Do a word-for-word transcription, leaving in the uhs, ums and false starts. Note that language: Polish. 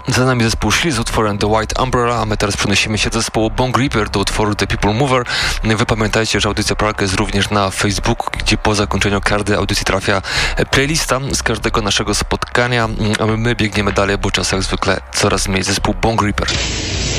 Za nami zespół Shli z utworem The White Umbrella, a my teraz przenosimy się do zespołu Bone Reaper do utworu The People Mover. Wy pamiętajcie, że audycja Pralka jest również na Facebooku, gdzie po zakończeniu każdej audycji trafia playlista z każdego naszego spotkania, a my biegniemy dalej, bo czas jak zwykle coraz mniej. Zespół Bone Reaper.